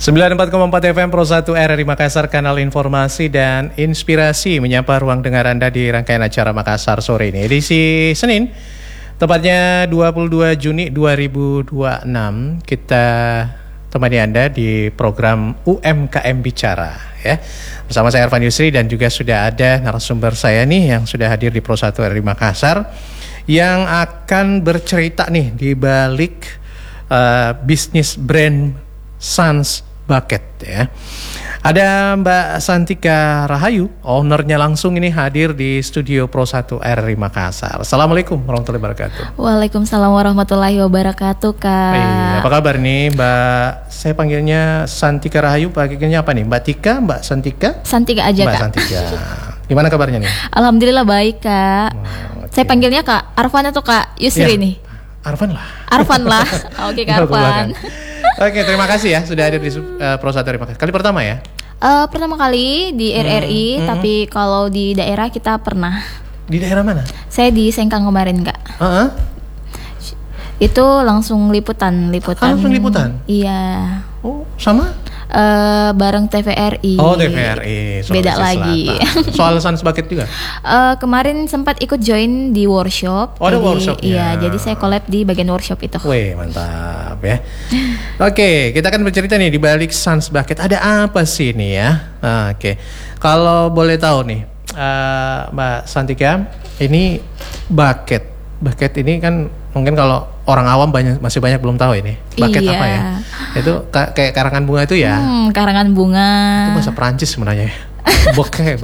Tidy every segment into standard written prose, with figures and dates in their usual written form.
94,4 FM Pro 1 RRI Makassar, kanal informasi dan inspirasi menyapa ruang dengar Anda di rangkaian acara Makassar sore ini. Edisi Senin, tepatnya 22 Juni 2026, kita temani Anda di program UMKM Bicara ya. Bersama saya Arfan Yusri dan juga sudah ada narasumber saya nih yang sudah hadir di Pro 1 RRI Makassar yang akan bercerita nih di balik bisnis brand Sans Bucket ya. Ada Mbak Santika Rahayu, ownernya langsung ini hadir di studio Pro 1 RRI Makassar. Assalamualaikum warahmatullahi wabarakatuh. Waalaikumsalam warahmatullahi wabarakatuh, Kak. Apa kabar nih Mbak? Saya panggilnya Santika Rahayu, panggilnya apa nih? Mbak Tika, Mbak Santika? Santika aja, Mbak Kak. Santika. Gimana kabarnya nih? Alhamdulillah baik, Kak. Okay. Saya panggilnya Kak Arfan atau Kak Yusri nih? Arfan lah. Arfan lah. Oke, Kak Arfan. Oke, terima kasih ya sudah hadir di Pro 1 RRI Makassar. Kali pertama ya? Pertama kali di RRI, tapi kalau di daerah kita pernah. Di daerah mana? Saya di Sengkang kemarin, Kak. Itu langsung liputan. Langsung liputan? Iya. Oh, sama? Bareng TVRI. Oh, TVRI. Beda lagi. Soal Sans Bucket juga? Kemarin sempat ikut join di workshop. Oh, ada workshopnya. Iya, jadi saya collab di bagian workshop itu. Wih, mantap ya. Oke, kita akan bercerita nih di balik Sans Bucket. Ada apa sih ini ya? Oke. Kalau boleh tahu nih, Mbak Santika, ini bucket ini kan mungkin kalau orang awam masih banyak belum tahu ini. Bucket apa ya? Itu kayak karangan bunga itu ya? Karangan bunga. Itu bahasa Perancis sebenarnya. Buket.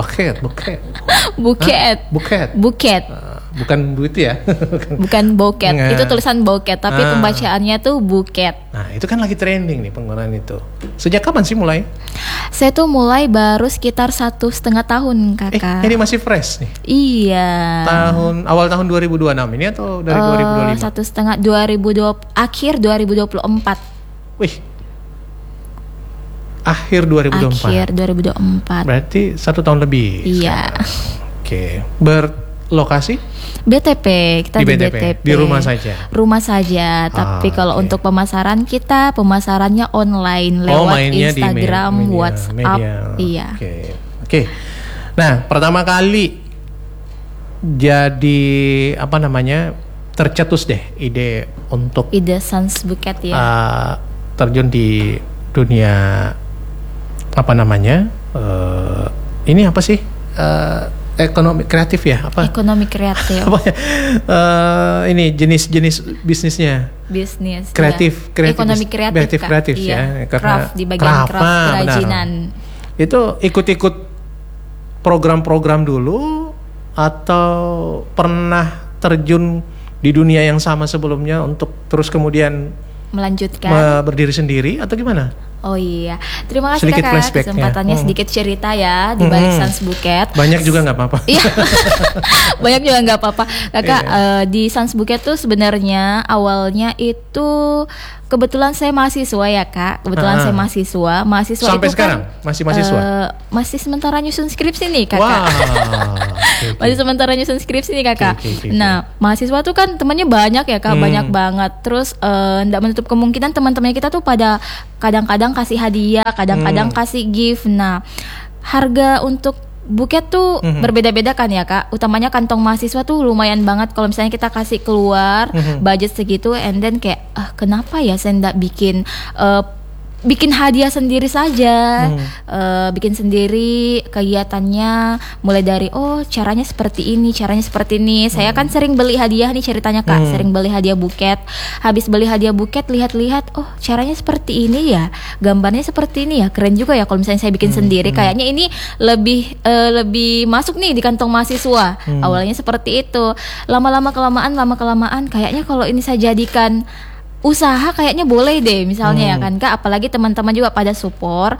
Bukan duit ya? Bukan bouquet. Itu tulisan bouquet, tapi pembacaannya tuh buket. Nah, itu kan lagi trending nih penggunaan itu. Sejak kapan sih mulai? Saya tuh mulai baru sekitar 1,5 tahun, Kakak. Ini masih fresh nih? Iya. Awal tahun 2026 ini atau dari 2025? Akhir 2024. Wih. Akhir 2024. Akhir 2024. Berarti 1 tahun lebih. Iya. Oke. Berlokasi? BTP, kita di BTP. Di rumah saja? Rumah saja, tapi kalau untuk pemasaran kita, pemasarannya online lewat Instagram, WhatsApp. Iya. Oke. Nah, pertama kali jadi tercetus deh ide untuk Sans Bucket ya. Terjun di dunia ini apa sih? Ekonomi kreatif ya? Ekonomi kreatif. Ini jenis-jenis bisnisnya. Bisnis. Kreatif. Ekonomi kreatif ya. Craft di bagian craft kerajinan. Itu ikut-ikut program-program dulu atau pernah terjun di dunia yang sama sebelumnya untuk terus kemudian melanjutkan berdiri sendiri atau gimana? Oh iya, terima kasih sedikit Kakak kesempatannya sedikit cerita ya di balik Sans Bucket. Banyak juga nggak apa-apa. Iya, banyak juga nggak apa-apa. Kakak di Sans Bucket tuh sebenarnya awalnya itu kebetulan saya mahasiswa ya Kak. Saya mahasiswa sampai itu sekarang kan, masih mahasiswa. Masih sementara nyusun skripsi nih Kakak. Wow. Masih sementara nyusun skripsi nih Kakak. Okay. Nah, mahasiswa tuh kan temannya banyak ya Kak, banyak banget. Terus nggak menutup kemungkinan teman-temannya kita tuh pada kadang-kadang kasih hadiah, kadang-kadang kasih gift. Nah, harga untuk buket tuh berbeda-beda kan ya Kak. Utamanya kantong mahasiswa tuh lumayan banget kalau misalnya kita kasih keluar budget segitu, and then kayak kenapa ya saya nggak bikin hadiah sendiri saja, bikin sendiri kegiatannya mulai dari caranya seperti ini. Saya kan sering beli hadiah nih ceritanya Kak, sering beli hadiah buket. Habis beli hadiah buket lihat-lihat, caranya seperti ini ya, gambarnya seperti ini ya, keren juga ya kalau misalnya saya bikin sendiri. Kayaknya ini lebih masuk nih di kantong mahasiswa. Awalnya seperti itu. Lama-lama kelamaan kayaknya kalau ini saya jadikan usaha kayaknya boleh deh misalnya ya kan Kak, apalagi teman-teman juga pada support,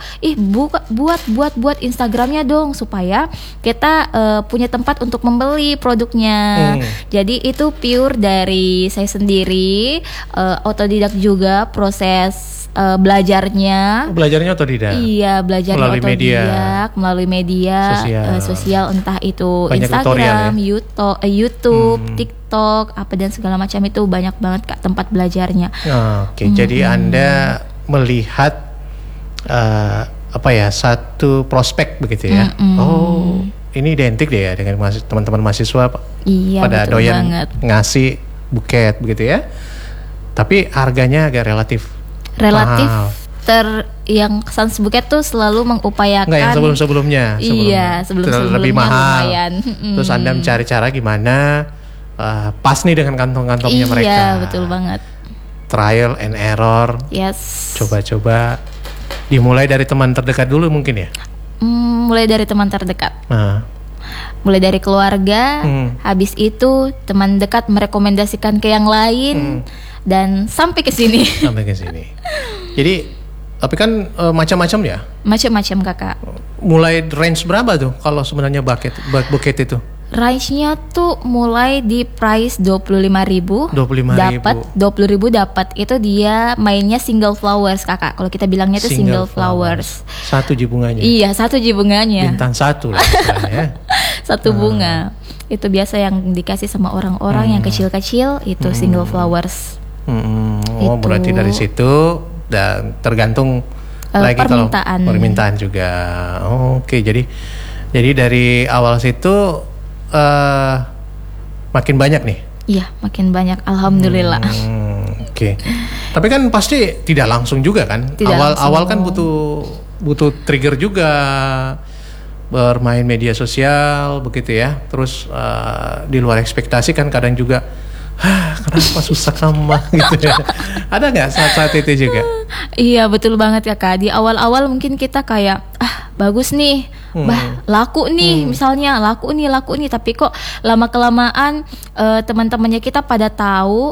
buat Instagramnya dong supaya kita punya tempat untuk membeli produknya. Jadi itu pure dari saya sendiri, otodidak juga proses belajarnya. Belajarnya otodidak? Iya, belajarnya otodidak melalui media sosial, entah itu banyak Instagram, YouTube, TikTok, apa dan segala macam, itu banyak banget Kak tempat belajarnya. Oke, jadi Anda melihat satu prospek begitu ya. Oh, ini identik deh ya dengan teman-teman mahasiswa Iya, pada betul doyan banget. ngasih buket begitu ya. Tapi harganya agak relatif mahal. Yang Sans Buket tuh selalu mengupayakan. Enggak, yang sebelum-sebelumnya. Iya, sebelum-sebelumnya lebih mahal. lumayan. Terus Anda mencari cara gimana pas nih dengan kantong-kantongnya mereka. Iya, betul banget. Trial and error. Yes. Coba-coba dimulai dari teman terdekat dulu mungkin ya. Mulai dari teman terdekat. Nah, Mulai dari keluarga, habis itu teman dekat merekomendasikan ke yang lain dan sampai ke sini. sampai ke sini. Jadi, tapi kan macam-macam ya. Macam-macam kakak. Mulai range berapa tuh kalau sebenarnya buket itu? Range-nya tuh mulai di price 25.000. 25.000. Dapat 20.000 dapat. Itu dia mainnya single flowers kakak. Kalau kita bilangnya tuh single flowers. Satu bunganya. Iya, satu bunganya. Bintang satu lah istilahnya. Satu bunga. Itu biasa yang dikasih sama orang-orang yang kecil-kecil itu single flowers. Oh, berarti dari situ dan tergantung lagi permintaan. Kalau permintaan juga. Oke, jadi dari awal situ makin banyak nih. Iya, makin banyak. Alhamdulillah. Oke. Tapi kan pasti tidak langsung juga kan. Awal kan butuh trigger juga, bermain media sosial begitu ya. Terus di luar ekspektasi kan kadang juga, kenapa susah kamu gitu ya. Ada nggak saat itu juga? Iya, betul banget kakak. Di awal-awal mungkin kita kayak bagus nih, laku nih, misalnya laku nih, tapi kok lama kelamaan teman-temannya kita pada tahu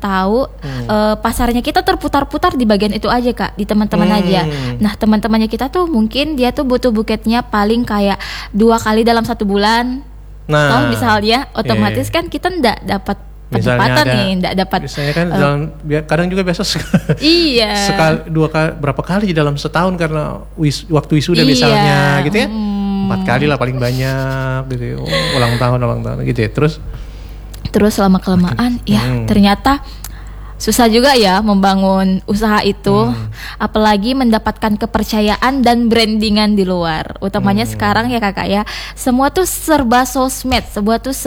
pasarnya kita terputar-putar di bagian itu aja kak, di teman-teman aja. Nah teman-temannya kita tuh mungkin dia tuh butuh buketnya paling kayak 2 kali dalam 1 bulan. Nah, misalnya otomatis kan kita ndak dapat pendapatan nih, ndak dapat. Misalnya kan kadang juga biasa iya. Berapa kali dalam setahun karena waktu wisuda misalnya gitu ya. 4 kali lah paling banyak gitu. Ulang tahun gitu ya. Terus lama kelamaan ternyata susah juga ya membangun usaha itu, apalagi mendapatkan kepercayaan dan brandingan di luar. Utamanya sekarang ya kakak ya, semua tuh serba sosmed, sebuah tuh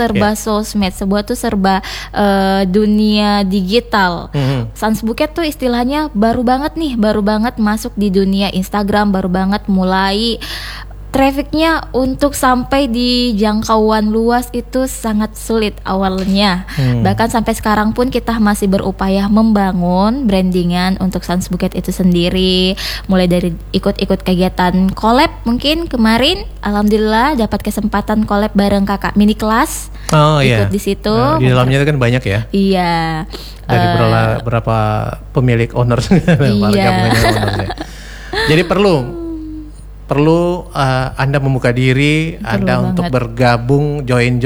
serba dunia digital. Sans Buket tuh istilahnya baru banget masuk di dunia Instagram, baru banget mulai. Trafficnya untuk sampai di jangkauan luas itu sangat sulit awalnya. Bahkan sampai sekarang pun kita masih berupaya membangun brandingan untuk Sans Buket itu sendiri. Mulai dari ikut-ikut kegiatan collab, mungkin kemarin alhamdulillah dapat kesempatan collab bareng kakak mini kelas. Ikut di situ. Di dalamnya itu kan banyak ya. Iya. Dari berapa pemilik owners, ownersnya. Jadi perlu Anda membuka diri, Anda banget untuk bergabung, join,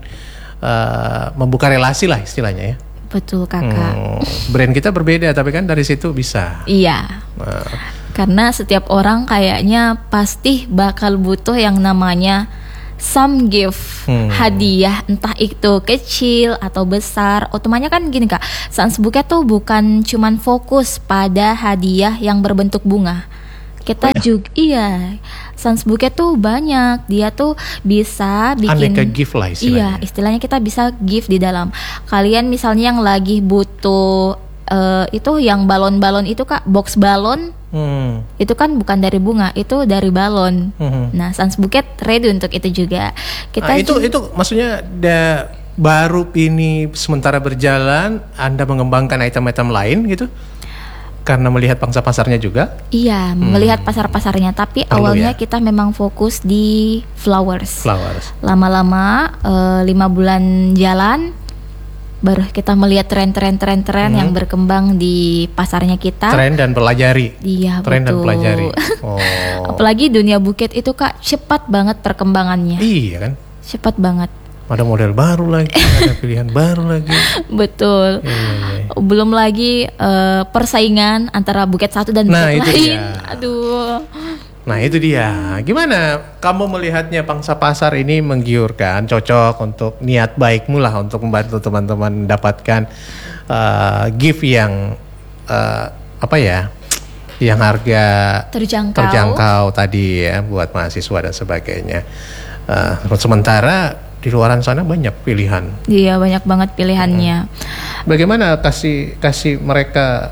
membuka relasi lah istilahnya ya. Betul kakak. Brand kita berbeda, tapi kan dari situ bisa. Iya. Karena setiap orang kayaknya pasti bakal butuh yang namanya some gift, hadiah, entah itu kecil atau besar. Otomatisnya kan gini kak, Sans Buket tuh bukan cuman fokus pada hadiah yang berbentuk bunga. Kita juga Sans Buket tuh banyak, dia tuh bisa bikin aneka gift lah istilahnya. Iya, istilahnya kita bisa gift di dalam. Kalian misalnya yang lagi butuh itu yang balon-balon itu kak, box balon. Itu kan bukan dari bunga, itu dari balon. Nah, Sans Buket ready untuk itu juga. Itu maksudnya baru ini sementara berjalan, Anda mengembangkan item-item lain gitu? Karena melihat pangsa pasarnya juga? Iya, melihat pasar-pasarnya. Tapi awalnya kita memang fokus di flowers. Lama-lama 5 bulan jalan, baru kita melihat tren yang berkembang di pasarnya kita. Tren dan pelajari. Iya, tren betul. Dan pelajari. Apalagi dunia buket itu kak, cepat banget perkembangannya. Iya kan? Cepat banget. Ada model baru lagi, ada pilihan baru lagi. Betul. Iya. Belum lagi persaingan antara buket satu dan buket lain. Aduh. Nah itu dia. Gimana kamu melihatnya pangsa pasar ini menggiurkan, cocok untuk niat baikmu lah untuk membantu teman-teman mendapatkan gift yang yang harga terjangkau tadi ya buat mahasiswa dan sebagainya. Sementara di luaran sana banyak pilihan. Iya, banyak banget pilihannya. Bagaimana kasih mereka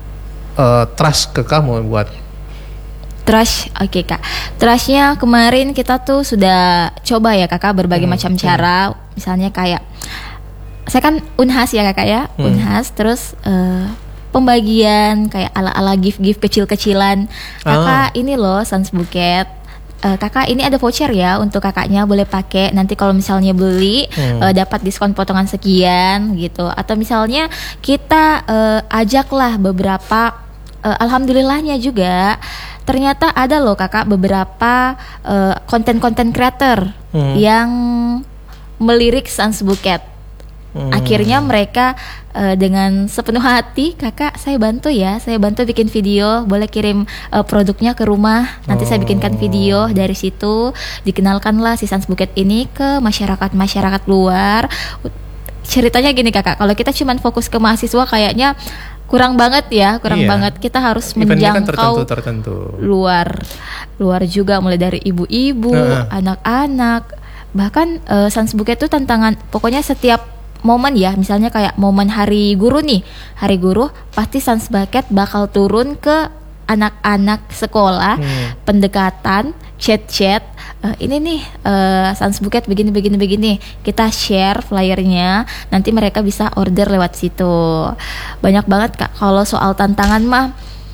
trust ke kamu buat Trust, oke Kak. Trustnya kemarin kita tuh sudah coba ya Kakak berbagai macam cara. Misalnya kayak saya kan Unhas ya Kakak ya, Unhas. Terus pembagian kayak ala-ala gift-gift kecil-kecilan. Kakak ini loh Sans Bouquet. Kakak ini ada voucher ya untuk kakaknya, boleh pakai nanti kalau misalnya beli dapat diskon potongan sekian gitu. Atau misalnya kita ajaklah beberapa, alhamdulillahnya juga ternyata ada loh Kakak beberapa konten-konten creator yang melirik Sans Bouquet. Akhirnya mereka dengan sepenuh hati, Kakak saya bantu bikin video, boleh kirim produknya ke rumah, nanti saya bikinkan video, dari situ dikenalkanlah si Sans Bouquet ini ke masyarakat luar. Ceritanya gini Kakak, kalau kita cuma fokus ke mahasiswa kayaknya kurang banget ya, banget. Kita harus menjangkau kan tertentu. luar juga, mulai dari ibu-ibu, anak-anak, bahkan Sans Bouquet itu tantangan, pokoknya setiap momen ya, misalnya kayak momen hari guru pasti Sans Bouquet bakal turun ke anak-anak sekolah, pendekatan, chat-chat, ini nih Sans Bouquet begini, kita share flyernya, nanti mereka bisa order lewat situ. Banyak banget Kak, kalau soal tantangan mah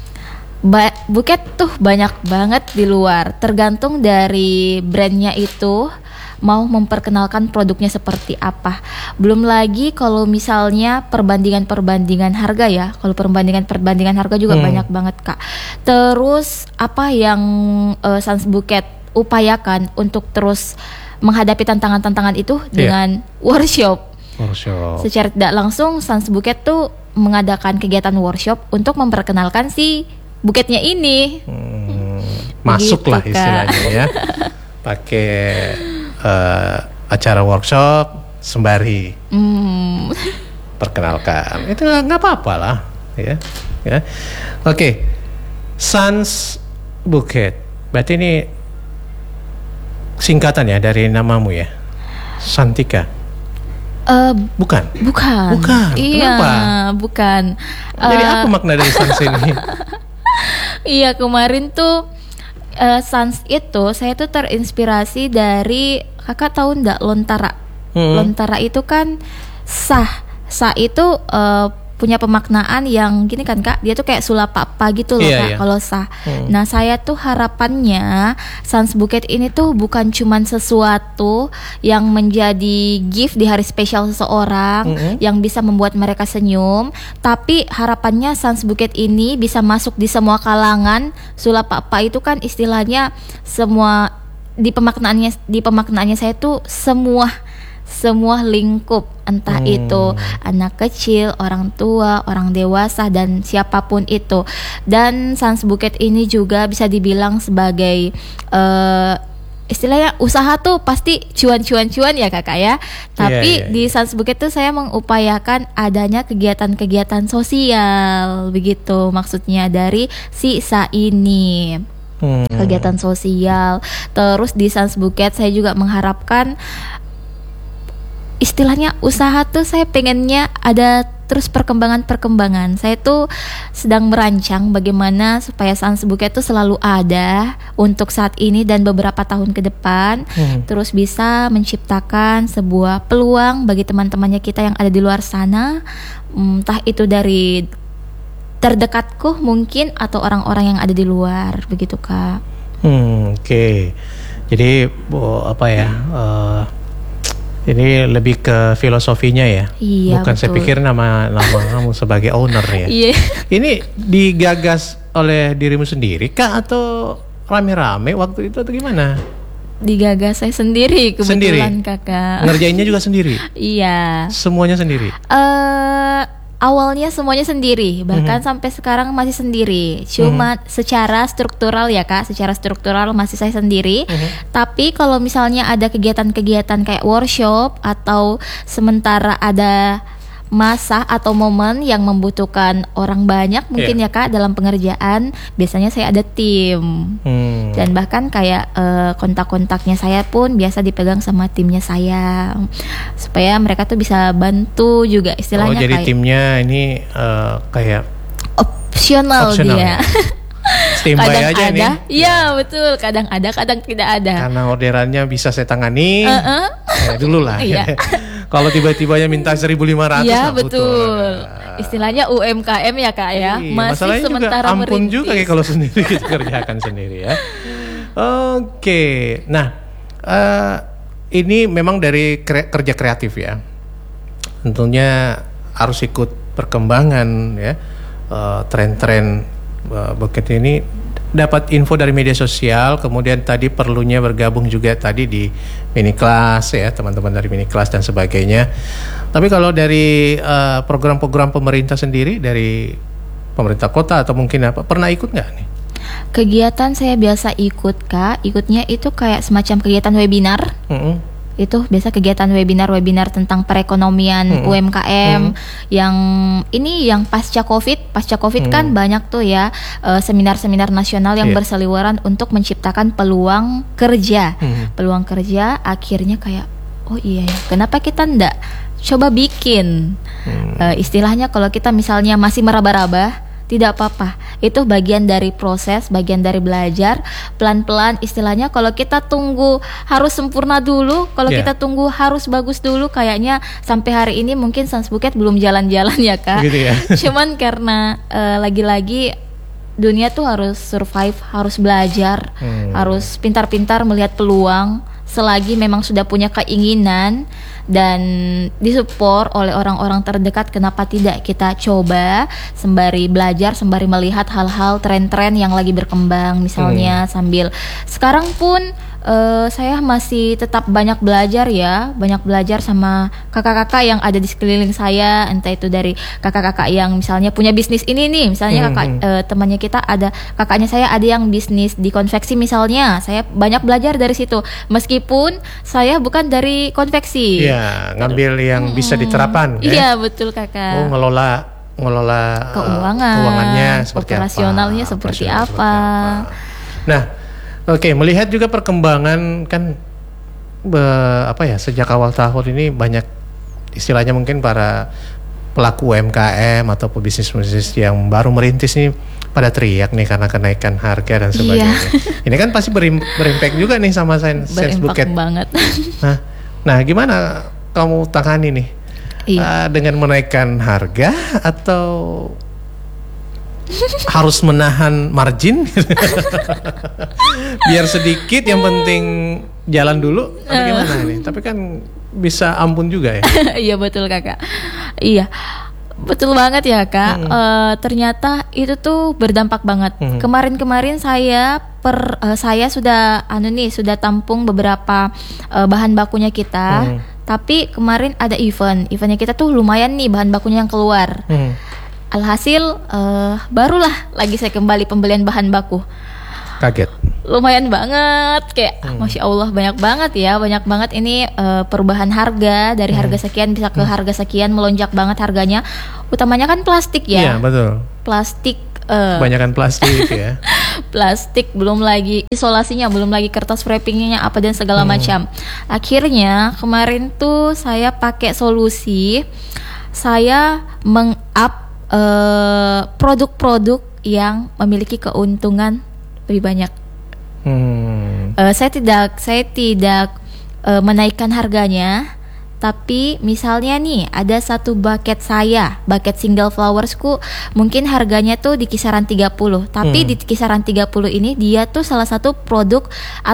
buket tuh banyak banget di luar, tergantung dari brandnya itu mau memperkenalkan produknya seperti apa. Belum lagi kalau misalnya perbandingan harga ya. Kalau perbandingan harga juga banyak banget Kak. Terus apa yang Sans Bouquet upayakan untuk terus menghadapi tantangan-tantangan itu dengan workshop. Secara tidak langsung Sans Bouquet tuh mengadakan kegiatan workshop untuk memperkenalkan si buketnya ini. Masuklah gitu, istilahnya ya. Pakai acara workshop sembari perkenalkan, itu nggak apa-apa lah ya. Oke. Sans Bouquet berarti ini singkatan ya dari namamu ya, Santika? Bukan. Iya, kenapa? Bukan. Jadi apa makna dari Sans ini? Iya, kemarin tuh Sans itu saya tuh terinspirasi dari, Kakak tahu nggak Lontara? Lontara itu kan sah itu punya pemaknaan yang gini kan Kak, dia tuh kayak sulapapa gitu loh Kak, kalau sah. Nah saya tuh harapannya Sans Bouquet ini tuh bukan cuman sesuatu yang menjadi gift di hari spesial seseorang yang bisa membuat mereka senyum, tapi harapannya Sans Bouquet ini bisa masuk di semua kalangan. Sulapapa itu kan istilahnya semua, di pemaknaannya saya tuh semua lingkup, entah itu anak kecil, orang tua, orang dewasa, dan siapapun itu. Dan Sans Bouquet ini juga bisa dibilang sebagai istilahnya usaha tuh pasti cuan ya Kakak ya. Tapi di Sans Bouquet tuh saya mengupayakan adanya kegiatan-kegiatan sosial, begitu maksudnya dari si Sa ini. Kegiatan sosial. Terus di Sans Bouquet saya juga mengharapkan istilahnya usaha tuh saya pengennya ada terus perkembangan. Saya tuh sedang merancang bagaimana supaya Sans Bouquet tuh selalu ada untuk saat ini dan beberapa tahun ke depan. Terus bisa menciptakan sebuah peluang bagi teman-temannya kita yang ada di luar sana, entah itu dari terdekatku mungkin atau orang-orang yang ada di luar, begitu Kak. Oke. Jadi apa ya? Ini lebih ke filosofinya ya. Iya, bukan betul. Saya pikir nama kamu sebagai owner ya. Iya. Ini digagas oleh dirimu sendiri kah atau rame-rame waktu itu atau gimana? Digagas saya sendiri kebetulan Kakak. Ngerjainnya juga sendiri? Iya. Semuanya sendiri? Awalnya semuanya sendiri, bahkan sampai sekarang masih sendiri. Cuma secara struktural ya Kak, secara struktural masih saya sendiri. Tapi kalau misalnya ada kegiatan-kegiatan kayak workshop atau sementara ada masa atau momen yang membutuhkan orang banyak mungkin ya Kak dalam pengerjaan, biasanya saya ada tim. Dan bahkan kayak kontak-kontaknya saya pun biasa dipegang sama timnya saya, supaya mereka tuh bisa bantu juga istilahnya. Oh, jadi kayak timnya ini kayak opsional dia. Ya? Standby Kadang aja ada, nih. iya betul. Kadang ada, kadang tidak ada. Karena orderannya bisa saya tangani, dulu lah. Iya. Kalau tiba-tibanya minta 1.500, Iya nah, betul. Istilahnya UMKM ya Kak ya. Iya, Masih masalahnya sementara juga ampun merintis. juga kayak kalau sendiri kita kerjakan sendiri ya. Oke, nah ini memang dari kerja kreatif ya. Tentunya harus ikut perkembangan ya, tren-tren buket ini. Dapat info dari media sosial, kemudian tadi perlunya bergabung juga tadi di mini class ya, teman-teman dari mini class dan sebagainya. Tapi kalau dari program-program pemerintah sendiri, dari pemerintah kota atau mungkin apa, pernah ikut nggak nih? Kegiatan saya biasa ikut Kak, ikutnya itu kayak semacam kegiatan webinar. Itu biasa kegiatan webinar tentang perekonomian UMKM yang ini yang pasca Covid kan banyak tuh ya seminar-seminar nasional yang berseliweran untuk menciptakan peluang kerja. Peluang kerja akhirnya kayak oh iya ya, kenapa kita ndak coba bikin istilahnya kalau kita misalnya masih meraba-raba, tidak apa-apa, itu bagian dari proses, bagian dari belajar. Pelan-pelan istilahnya kalau kita tunggu harus sempurna dulu, kalau kita tunggu harus bagus dulu, kayaknya sampai hari ini mungkin Sans Buket belum jalan-jalan ya Kak. Gitu ya. Cuman karena lagi-lagi dunia tuh harus survive, harus belajar, harus pintar-pintar melihat peluang. Selagi memang sudah punya keinginan dan disupport oleh orang-orang terdekat, kenapa tidak kita coba sembari belajar, sembari melihat hal-hal tren-tren yang lagi berkembang misalnya. Sambil sekarang pun saya masih tetap banyak belajar ya, banyak belajar sama kakak-kakak yang ada di sekeliling saya, entah itu dari kakak-kakak yang misalnya punya bisnis ini nih, misalnya temannya kita ada, kakaknya saya ada yang bisnis di konveksi misalnya, saya banyak belajar dari situ, meskipun saya bukan dari konveksi. Iya, ngambil yang bisa diterapkan. Iya betul Kakak. Oh, ngelola keuangannya seperti operasionalnya apa, seperti apa. Nah, oke, melihat juga perkembangan kan sejak awal tahun ini banyak istilahnya mungkin para pelaku UMKM atau pebisnis yang baru merintis nih pada teriak nih karena kenaikan harga dan sebagainya. Ini kan pasti berimpact juga nih sama Sans Buket. Banget. Nah, gimana kamu tangani nih? Dengan menaikkan harga atau harus menahan margin biar sedikit, yang penting jalan dulu, atau gimana nih? Tapi kan bisa ampun juga ya. Iya betul Kakak. Iya betul banget ya Kak. Ternyata itu tuh berdampak banget. Kemarin saya sudah sudah tampung beberapa bahan bakunya kita. Tapi kemarin ada eventnya kita tuh lumayan nih bahan bakunya yang keluar. Alhasil barulah lagi saya kembali pembelian bahan baku. Kaget. Lumayan banget, kayak Masya Allah banyak banget ini perubahan harga dari harga sekian bisa ke harga sekian, melonjak banget harganya. Utamanya kan plastik ya. Iya betul. Plastik. Kebanyakan plastik ya. Plastik, belum lagi isolasinya, belum lagi kertas wrappingnya apa dan segala macam. Akhirnya kemarin tuh saya pakai solusi, saya meng-up produk-produk yang memiliki keuntungan lebih banyak. Saya tidak menaikkan harganya, tapi misalnya nih ada satu bucket single flowersku mungkin harganya tuh di kisaran 30, tapi di kisaran 30 ini dia tuh salah satu produk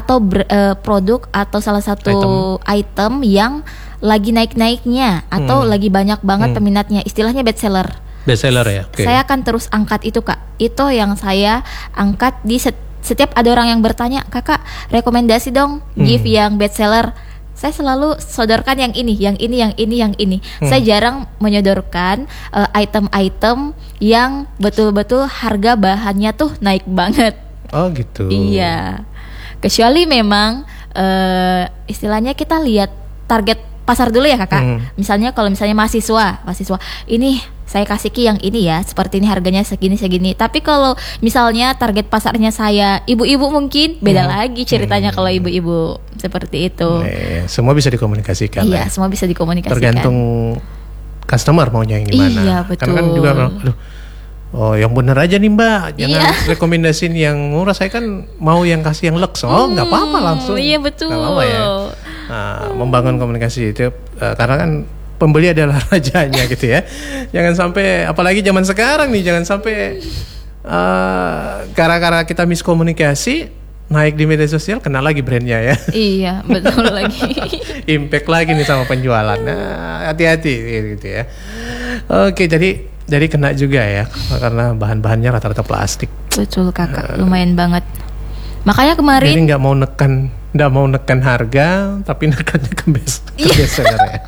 atau salah satu item yang lagi naik-naiknya atau lagi banyak banget peminatnya, istilahnya bestseller ya. Okay. Saya akan terus angkat itu Kak. Itu yang saya angkat di setiap ada orang yang bertanya, "Kakak, rekomendasi dong gift yang bestseller." Saya selalu sodorkan yang ini. Saya jarang menyodorkan item-item yang betul-betul harga bahannya tuh naik banget. Oh gitu. Iya. Kecuali memang istilahnya kita lihat target pasar dulu ya kakak. Misalnya kalau misalnya mahasiswa ini saya kasih ki yang ini ya, seperti ini harganya segini. Tapi kalau misalnya target pasarnya saya ibu-ibu mungkin beda lagi ceritanya kalau ibu-ibu seperti itu. Semua bisa dikomunikasikan. Iya, semua bisa dikomunikasikan. Tergantung customer maunya yang gimana. Iya, betul. Kan juga oh yang bener aja nih mbak, jangan rekomendasiin yang murah. Saya kan mau yang kasih yang lux. Oh nggak apa-apa langsung. Iya betul. Nggak apa-apa ya. Nah, membangun komunikasi itu karena kan pembeli adalah rajanya gitu ya. Jangan sampai, apalagi zaman sekarang nih, jangan sampai gara-gara kita miskomunikasi naik di media sosial kena lagi brandnya ya. Iya betul lagi. Impact lagi nih sama penjualan. Nah, hati-hati gitu ya. Oke, jadi kena juga ya karena bahan-bahannya rata-rata plastik. Betul kakak, lumayan banget. Makanya kemarin. Jadi nggak mau nekan harga, tapi nekannya ke bestseller ya.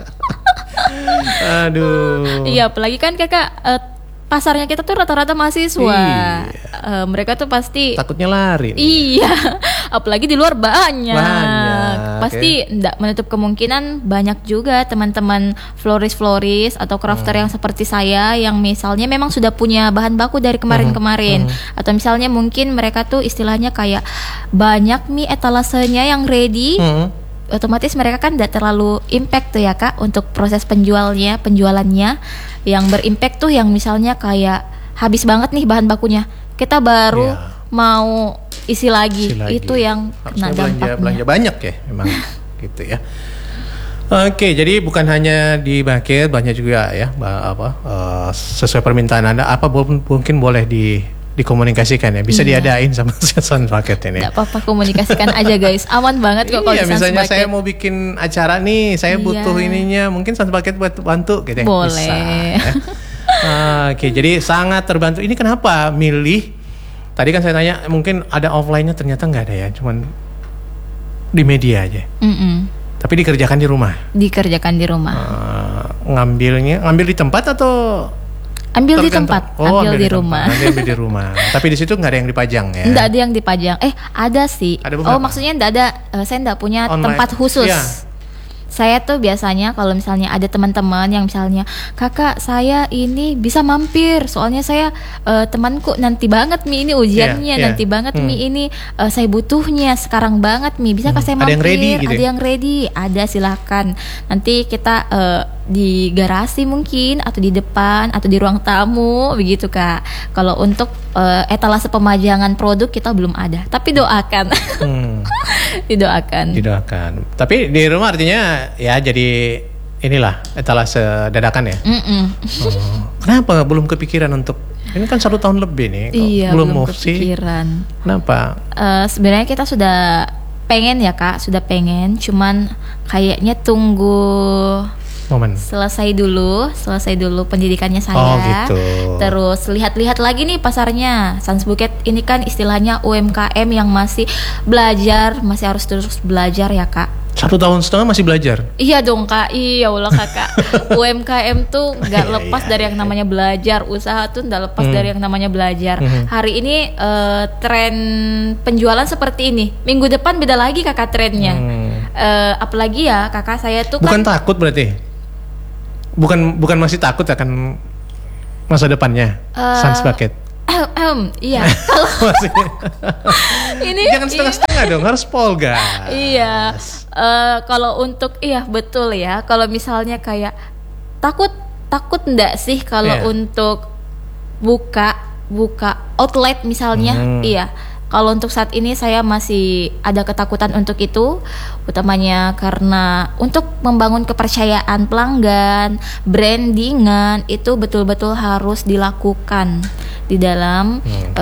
Aduh. Iya, apalagi kan kakak pasarnya kita tuh rata-rata mahasiswa. Mereka tuh pasti takutnya lari. Iya, apalagi di luar banyak. Pasti enggak menutup kemungkinan banyak juga teman-teman floris atau crafter yang seperti saya yang misalnya memang sudah punya bahan baku dari kemarin-kemarin atau misalnya mungkin mereka tuh istilahnya kayak banyak nih etalasenya yang ready. Otomatis mereka kan tidak terlalu impact tuh ya kak untuk proses penjualannya yang berimpact tuh yang misalnya kayak habis banget nih bahan bakunya, kita baru mau isi lagi. Itu yang kena dampaknya. Belanja banyak ya memang gitu ya. Oke, jadi bukan hanya di market, banyak juga ya sesuai permintaan Anda apa mungkin boleh dikomunikasikan ya, bisa diadain sama Sans Bucket ini. Nggak apa-apa, komunikasikan aja guys, aman banget kok kalau di Sans Bucket. Misalnya saya mau bikin acara nih, saya butuh ininya, mungkin Sans Bucket buat bantu gitu ya. Boleh. Bisa, ya. Oke, jadi sangat terbantu. Ini kenapa milih? Tadi kan saya tanya, mungkin ada offline-nya, ternyata nggak ada ya, cuman di media aja. Tapi dikerjakan di rumah. Dikerjakan di rumah. Ngambil di tempat atau? Ambil di tempat, ambil di rumah. Ambil di rumah. Tapi di situ nggak ada yang dipajang ya? Nggak ada yang dipajang. Ada sih. Maksudnya nggak ada. Saya nggak punya tempat khusus. Ya. Saya tuh biasanya kalau misalnya ada teman-teman yang misalnya, kakak saya ini bisa mampir, soalnya saya temanku nanti banget Mi ini ujiannya, nanti banget Mi ini saya butuhnya sekarang banget Mi, bisa saya mampir? Ada yang ready, ada silakan. Nanti kita di garasi mungkin atau di depan atau di ruang tamu begitu kak. Kalau untuk etalase pemajangan produk kita belum ada, tapi doakan. Didoakan. Tapi di rumah artinya ya jadi inilah etalase dadakan ya. Kenapa belum kepikiran untuk ini kan 1 tahun lebih nih kok belum kepikiran. Kenapa? Sebenarnya kita sudah pengen ya kak, cuman kayaknya tunggu momen. Selesai dulu pendidikannya saya. Oh gitu. Terus lihat-lihat lagi nih pasarnya. Sans Bucket ini kan istilahnya UMKM yang masih belajar, masih harus terus belajar ya kak. 1,5 tahun masih belajar? Iya dong kak, iya Allah kakak. UMKM tuh gak lepas dari yang namanya belajar. Usaha tuh gak lepas dari yang namanya belajar. Hari ini tren penjualan seperti ini, minggu depan beda lagi kakak trennya. Apalagi ya kakak saya tuh bukan takut berarti? Bukan masih takut akan masa depannya Sans Bucket? Iya. Kalau ini jangan setengah-setengah dong, harus polgas. Iya. Kalau untuk betul ya. Kalau misalnya kayak takut enggak sih kalau untuk buka outlet misalnya? Iya. Kalau untuk saat ini saya masih ada ketakutan untuk itu, utamanya karena untuk membangun kepercayaan pelanggan, brandingan itu betul-betul harus dilakukan di dalam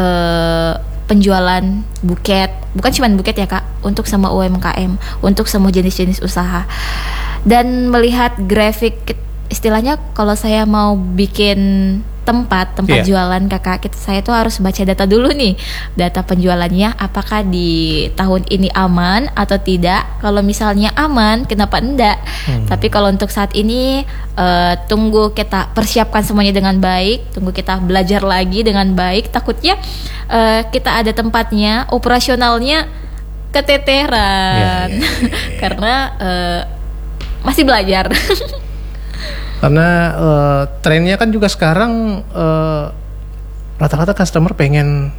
penjualan buket. Bukan cuma buket ya kak, untuk semua UMKM, untuk semua jenis-jenis usaha. Dan melihat grafik, istilahnya kalau saya mau bikin tempat jualan kakak, saya tuh harus baca data dulu nih, data penjualannya apakah di tahun ini aman atau tidak. Kalau misalnya aman, kenapa enggak? Tapi kalau untuk saat ini tunggu kita persiapkan semuanya dengan baik, tunggu kita belajar lagi dengan baik. Takutnya kita ada tempatnya, operasionalnya keteteran. Karena masih belajar. Karena trennya kan juga sekarang rata-rata customer pengen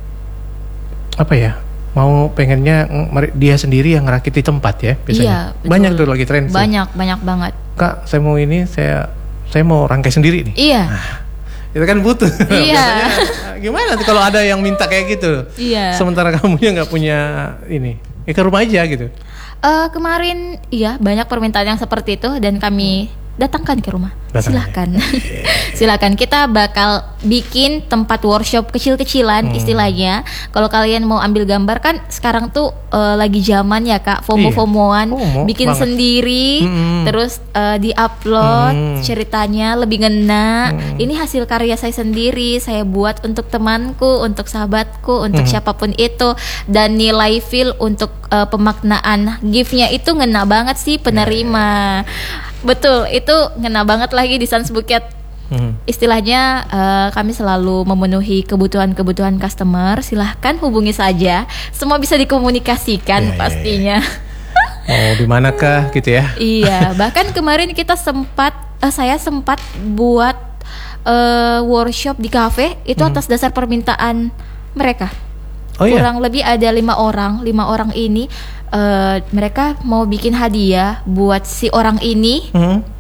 apa ya? Mau pengennya dia sendiri yang ngerakit di tempat ya biasanya. Iya, betul. Banyak tuh lagi tren. Banyak banget. Kak, saya mau ini, saya mau rangkai sendiri nih. Iya. Nah, itu kan butuh. Iya. Biasanya, gimana tuh kalau ada yang minta kayak gitu? Iya. Sementara kamunya nggak punya ini, ya ke rumah aja gitu. Kemarin iya banyak permintaan yang seperti itu dan kami datangkan ke rumah. Silahkan. Silakan, kita bakal bikin tempat workshop kecil-kecilan istilahnya. Kalau kalian mau ambil gambar kan sekarang tuh lagi zaman ya Kak, FOMO-FOMOan, bikin banget sendiri, terus di-upload ceritanya lebih ngena. Ini hasil karya saya sendiri, saya buat untuk temanku, untuk sahabatku, untuk siapapun itu, dan nilai feel untuk pemaknaan gift-nya itu ngena banget sih penerima. Betul, itu ngena banget lagi di Sans Bukit. Istilahnya kami selalu memenuhi kebutuhan customer. Silahkan hubungi saja. Semua bisa dikomunikasikan pastinya. Mau di manakah gitu ya? Iya, bahkan kemarin kita saya sempat buat workshop di kafe itu atas dasar permintaan mereka. Kurang lebih ada 5 orang. 5 orang ini mereka mau bikin hadiah buat si orang ini.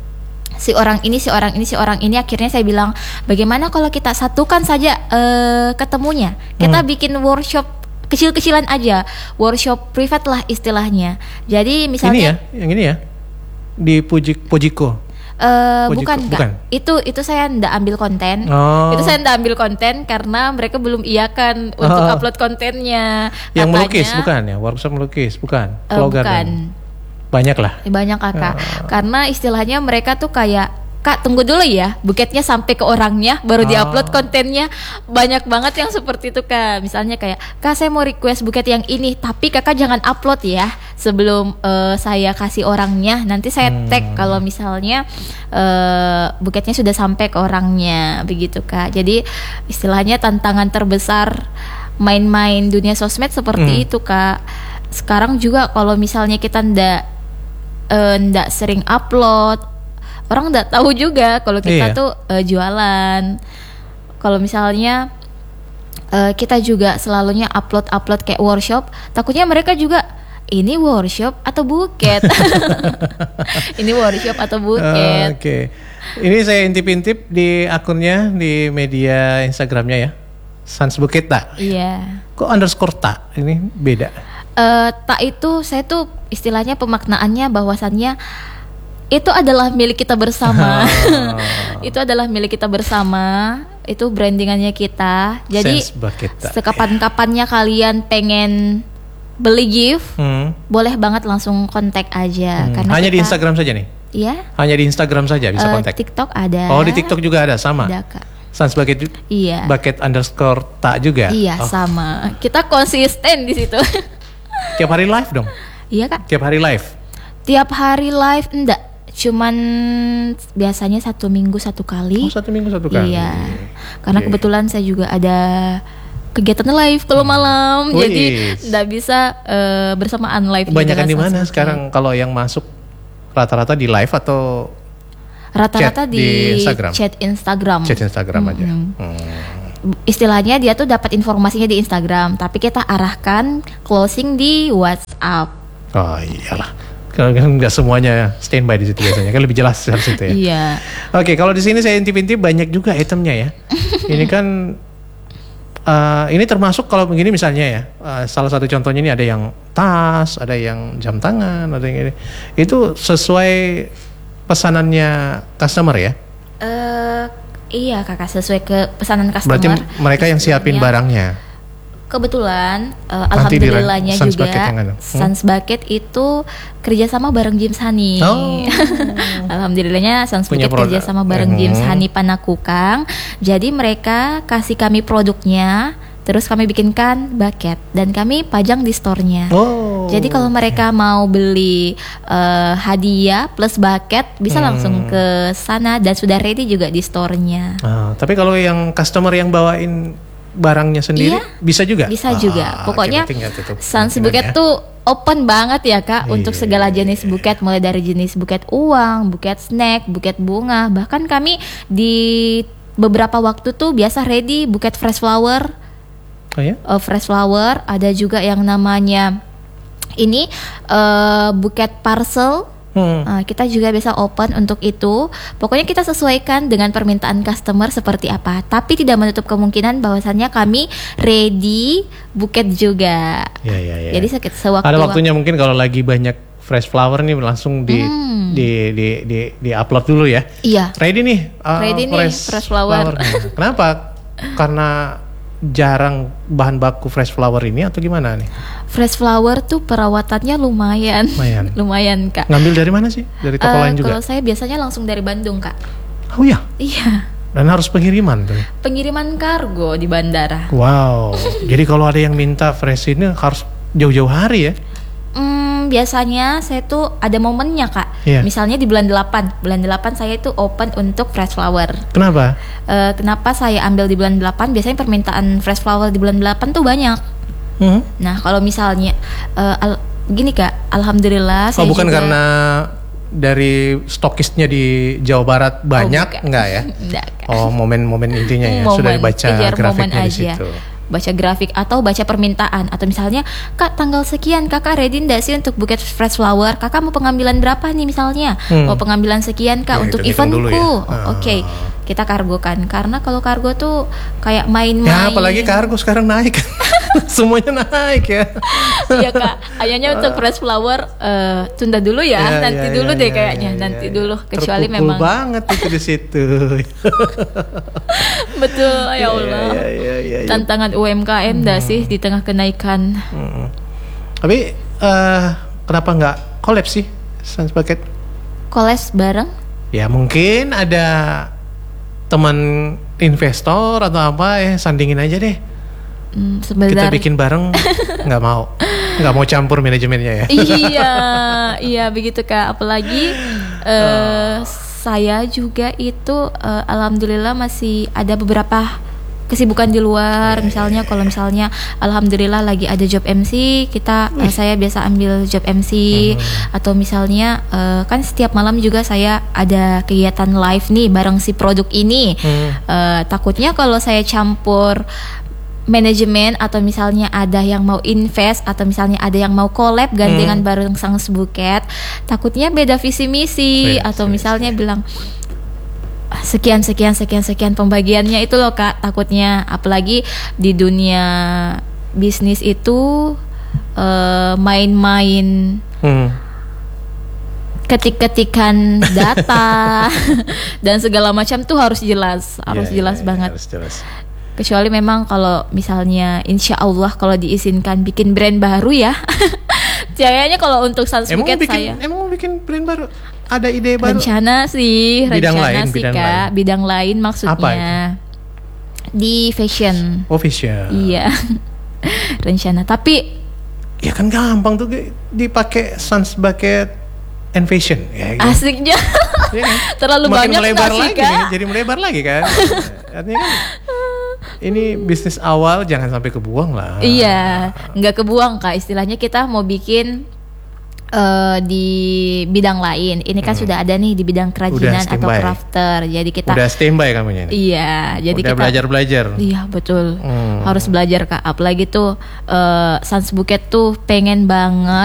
Si orang ini. Akhirnya saya bilang, bagaimana kalau kita satukan saja ketemunya. Kita bikin workshop kecil-kecilan aja, workshop privat lah istilahnya. Jadi misalnya yang ini ya di Pojiko. Bukan. Itu saya ndak ambil konten. Itu saya ndak ambil konten karena mereka belum iakan untuk upload kontennya. Yang melukis bukan ya? Workshop melukis bukan? Bukan. Banyak lah. Banyak Kakak. Karena istilahnya mereka tuh kayak, Kak tunggu dulu ya, buketnya sampai ke orangnya baru diupload kontennya. Banyak banget yang seperti itu Kak. Misalnya kayak, Kak saya mau request buket yang ini, tapi Kakak jangan upload ya sebelum saya kasih orangnya. Nanti saya tag kalau misalnya buketnya sudah sampai ke orangnya, begitu Kak. Jadi istilahnya tantangan terbesar main-main dunia sosmed seperti itu Kak. Sekarang juga kalau misalnya kita ndak sering upload, orang nggak tahu juga kalau kita tuh jualan. Kalau misalnya kita juga selalunya upload kayak workshop, takutnya mereka juga ini workshop atau buket. Ini workshop atau buket. Oke. Ini saya intip-intip di akunnya di media Instagramnya ya, Sans Bukit tak? Iya. Kok underscore tak? Ini beda. Tak itu saya tuh istilahnya pemaknaannya bahwasannya itu adalah milik kita bersama. Itu adalah milik kita bersama. Itu brandingannya kita. Jadi sekapan-kapannya kalian pengen beli gift, boleh banget langsung kontak aja. Karena hanya di Instagram saja nih? Iya. Hanya di Instagram saja bisa kontak? TikTok ada. Oh di TikTok juga ada, sama? Ada Kak. Sans Bucket, iya. Bucket underscore tak juga? Iya sama. Kita konsisten di situ. Tiap hari live dong? Iya Kak. Tiap hari live? Tiap hari live enggak, cuman biasanya 1 minggu 1 kali. 1 minggu 1 kali. Iya. Karena kebetulan saya juga ada kegiatan live kalau malam, jadi enggak bisa bersamaan live. Kebanyakan di mana sekarang kalau yang masuk rata-rata di live atau rata-rata di Instagram? Chat Instagram. Chat Instagram aja. Istilahnya dia tuh dapat informasinya di Instagram, tapi kita arahkan closing di WhatsApp. Oh iyalah, kalau kan nggak semuanya standby di situ biasanya kan lebih jelas harus itu ya. Iya. Oke, kalau di sini saya intip-intip banyak juga itemnya ya. Ini kan ini termasuk kalau begini misalnya ya, salah satu contohnya ini ada yang tas, ada yang jam tangan, ada yang ini. Itu sesuai pesanannya customer ya? Iya Kakak, sesuai ke pesanan customer. Berarti mereka yang siapin barangnya? Kebetulan alhamdulillahnya juga Sans Bucket itu kerjasama bareng James Honey. Alhamdulillahnya Sans Bucket kerjasama bareng James Honey Panakukang. Jadi mereka kasih kami produknya, terus kami bikinkan bucket dan kami pajang di store-nya. Jadi kalau mereka mau beli hadiah plus bucket bisa langsung ke sana dan sudah ready juga di store-nya. Tapi kalau yang customer yang bawain barangnya sendiri Iya, bisa juga? bisa juga. Pokoknya oke, tinggal tutup Sans kemungkinan Buket ya. tuh open banget ya Kak untuk Iya, segala jenis buket, mulai dari jenis buket uang, buket snack, buket bunga. Bahkan kami di beberapa waktu tuh biasa ready buket fresh flower. Oh ya? Fresh flower, ada juga yang namanya ini buket parcel. Kita juga bisa open untuk itu. Pokoknya kita sesuaikan dengan permintaan customer seperti apa. Tapi tidak menutup kemungkinan bahwasannya kami ready buket juga. Ya. Jadi sewaktu Ada waktunya mungkin kalau lagi banyak fresh flower nih langsung di upload dulu ya. Iya. Ready nih, Ready nih, fresh flower. Kenapa? Karena jarang bahan baku fresh flower ini atau gimana nih? Fresh flower tuh perawatannya lumayan. Lumayan Kak. Ngambil dari mana sih? Dari toko lain juga? Kalau saya biasanya langsung dari Bandung Kak. Oh ya? Iya. Dan harus pengiriman tuh. Pengiriman kargo di bandara. Wow. Jadi kalau ada yang minta fresh ini harus jauh-jauh hari ya? Biasanya saya tuh ada momennya Kak. Iya. Misalnya di bulan 8 saya itu open untuk fresh flower. Kenapa? Kenapa saya ambil di bulan 8? Biasanya permintaan fresh flower di bulan 8 tuh banyak. Nah kalau misalnya gini Kak, alhamdulillah saya bukan juga, karena dari stokisnya di Jawa Barat banyak, enggak ya? Enggak, Kak. Oh, momen-momen intinya ya, sudah dibaca kejar momen grafiknya di aja. situ. Baca grafik atau baca permintaan, atau misalnya Kak tanggal sekian Kakak ready nggak sih untuk buket fresh flower, Kakak mau pengambilan berapa nih misalnya, mau pengambilan sekian Kak Ya, untuk hitung-hitung dulu eventku. ya. Oke, kita kargokan, karena kalau kargo tuh kayak main-main. Ya apalagi kargo sekarang naik. Semuanya naik ya. Iya Kak, ayahnya untuk fresh flower tunda dulu ya, nanti dulu deh kayaknya, nanti dulu, kecuali terpukul memang banget itu di situ. betul ya Allah. Iya. Tantangan UMKM dah sih di tengah kenaikan. Tapi kenapa nggak collab sih Sans Buket? Koles bareng? Ya mungkin ada teman investor atau apa sandingin aja deh. Kita Sebentar. bikin bareng. nggak mau campur manajemennya ya. Iya begitu Kak. Apalagi saya juga itu alhamdulillah masih ada beberapa kesibukan di luar. Misalnya kalau misalnya alhamdulillah lagi ada job MC, saya biasa ambil job MC. Atau misalnya kan setiap malam juga saya ada kegiatan live nih bareng si produk ini. Takutnya kalau saya campur manajemen, atau misalnya ada yang mau invest, atau misalnya ada yang mau collab gandengan bareng Sans Buket, takutnya beda visi misi, atau misalnya bilang sekian pembagiannya itu loh Kak, takutnya. Apalagi di dunia bisnis itu main-main ketik-ketikan data dan segala macam tuh harus jelas banget. Harus jelas. Kecuali memang kalau misalnya insya Allah kalau diizinkan bikin brand baru ya. Kayaknya kalau untuk Sans Buket saya Emang mau bikin brand baru? Ada ide baru? Rencana sih Kak. Bidang lain maksudnya. Apa itu? Di fashion. Oh, fashion. Iya. Rencana, tapi ya kan gampang tuh dipakai Sans Buket and fashion ya, gitu. asiknya. Ya kan? Terlalu Makin banyak melebar nggak sih, lagi Kak? nih, jadi melebar lagi kan. Artinya kan ini bisnis awal jangan sampai kebuang lah. Iya, nggak kebuang Kak. Istilahnya kita mau bikin di bidang lain. Ini kan sudah ada nih di bidang kerajinan atau crafter. Jadi kita udah standby kamunya ini. Iya, jadi udah kita belajar. Iya, betul. Harus belajar Kak. Apalagi tuh Sans Buket tuh pengen banget